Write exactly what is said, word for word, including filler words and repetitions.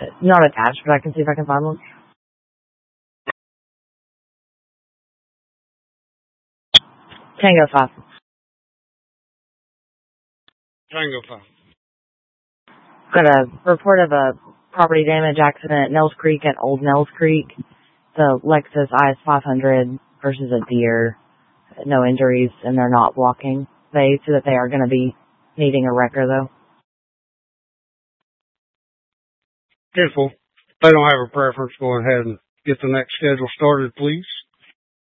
Not attached, but I can see if I can find one. Tango five. Tango five. Got a report of a property damage accident at Nels Creek at Old Nels Creek. The Lexus I S five hundred versus a deer. No injuries, and they're not blocking. They say that they are going to be needing a wrecker, though. Careful. If they don't have a preference, go ahead and get the next schedule started, please.